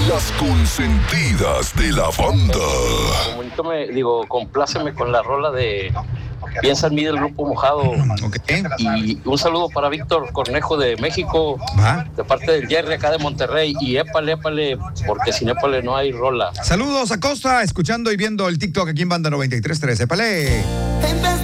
Las consentidas de la banda. Compláceme con la rola de Piensa en mí del Grupo Mojado. Okay. Y un saludo para Víctor Cornejo de México, de parte del Jerry acá de Monterrey. Y épale, porque sin épale no hay rola. Saludos a Costa, escuchando y viendo el TikTok aquí en Banda 93.3. Épale.